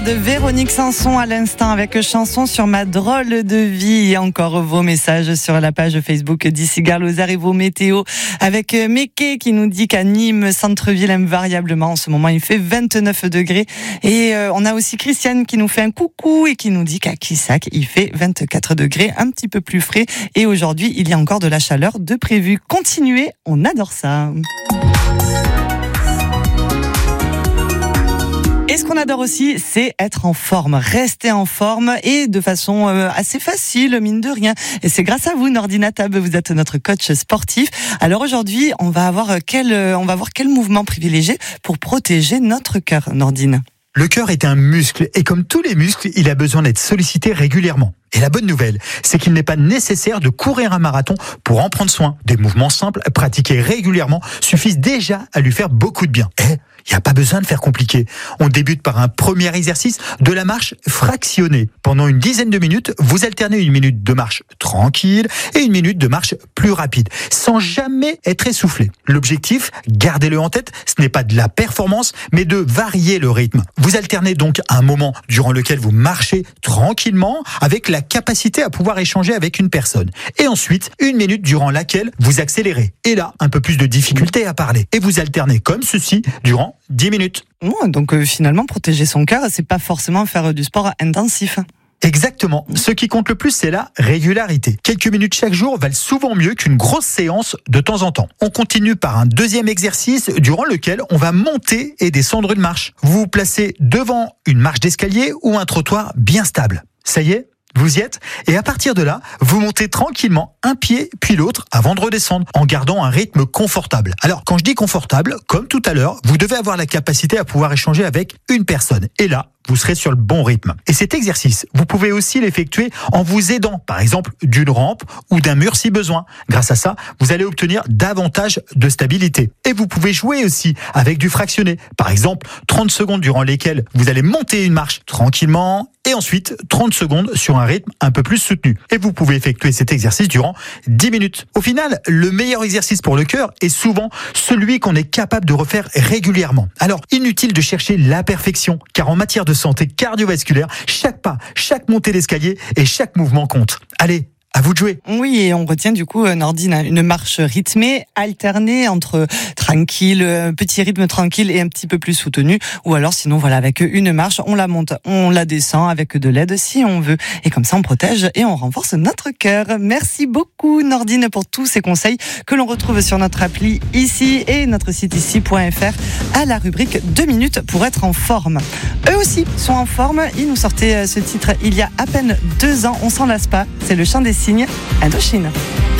De Véronique Sanson à l'instant avec chanson sur ma drôle de vie et encore vos messages sur la page Facebook d'Ici Gare Lozère et vos météos avec Meke qui nous dit qu'à Nîmes, centre-ville invariablement en ce moment il fait 29 degrés et on a aussi Christiane qui nous fait un coucou et qui nous dit qu'à Quissac il fait 24 degrés, un petit peu plus frais et aujourd'hui il y a encore de la chaleur de prévu. Continuez, on adore ça. Et ce qu'on adore aussi, c'est être en forme, rester en forme et de façon assez facile, mine de rien. Et c'est grâce à vous, Nordine Atab, vous êtes notre coach sportif. Alors aujourd'hui, on va voir quel mouvement privilégier pour protéger notre cœur, Nordine. Le cœur est un muscle et comme tous les muscles, il a besoin d'être sollicité régulièrement. Et la bonne nouvelle, c'est qu'il n'est pas nécessaire de courir un marathon pour en prendre soin. Des mouvements simples, pratiqués régulièrement, suffisent déjà à lui faire beaucoup de bien. Il n'y a pas besoin de faire compliqué. On débute par un premier exercice de la marche fractionnée. Pendant une dizaine de minutes, vous alternez une minute de marche tranquille et une minute de marche plus rapide, sans jamais être essoufflé. L'objectif, gardez-le en tête, ce n'est pas de la performance, mais de varier le rythme. Vous alternez donc un moment durant lequel vous marchez tranquillement avec la capacité à pouvoir échanger avec une personne. Et ensuite, une minute durant laquelle vous accélérez. Et là, un peu plus de difficulté à parler. Et vous alternez comme ceci durant 10 minutes. Donc finalement, protéger son cœur, c'est pas forcément faire du sport intensif. Exactement. Ce qui compte le plus, c'est la régularité. Quelques minutes chaque jour valent souvent mieux qu'une grosse séance de temps en temps. On continue par un deuxième exercice durant lequel on va monter et descendre une marche. Vous vous placez devant une marche d'escalier ou un trottoir bien stable. Ça y est ? Vous y êtes ? Et à partir de là, vous montez tranquillement un pied puis l'autre avant de redescendre en gardant un rythme confortable. Alors, quand je dis confortable, comme tout à l'heure, vous devez avoir la capacité à pouvoir échanger avec une personne. Et là, vous serez sur le bon rythme. Et cet exercice, vous pouvez aussi l'effectuer en vous aidant, par exemple, d'une rampe ou d'un mur si besoin. Grâce à ça, vous allez obtenir davantage de stabilité. Et vous pouvez jouer aussi avec du fractionné. Par exemple, 30 secondes durant lesquelles vous allez monter une marche tranquillement et ensuite 30 secondes sur un rythme un peu plus soutenu. Et vous pouvez effectuer cet exercice durant 10 minutes. Au final, le meilleur exercice pour le cœur est souvent celui qu'on est capable de refaire régulièrement. Alors, inutile de chercher la perfection, car en matière de santé cardiovasculaire, chaque pas, chaque montée d'escalier et chaque mouvement compte. Allez, à vous de jouer. Oui, et on retient du coup, Nordine, une marche rythmée, alternée entre tranquille, petit rythme tranquille et un petit peu plus soutenu. Ou alors sinon, voilà, avec une marche, on la monte, on la descend avec de l'aide si on veut. Et comme ça, on protège et on renforce notre cœur. Merci beaucoup, Nordine, pour tous ces conseils que l'on retrouve sur notre appli ici et notre site ici.fr à la rubrique 2 minutes pour être en forme. Eux aussi sont en forme. Ils nous sortaient ce titre il y a à peine 2 ans. On s'en lasse pas. C'est le chant des signes Indochine.